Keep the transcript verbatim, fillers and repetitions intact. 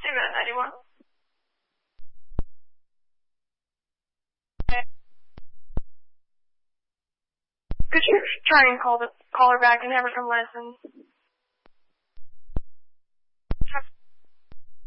a minute, ninety-one. Could you try and call the call her back and have her come listen?